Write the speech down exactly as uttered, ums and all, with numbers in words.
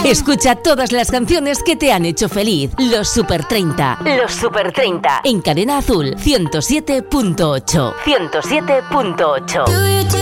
Escucha todas las canciones que te han hecho feliz. Los Super treinta. Los Super treinta. En Cadena Azul ciento siete punto ocho. ciento siete punto ocho.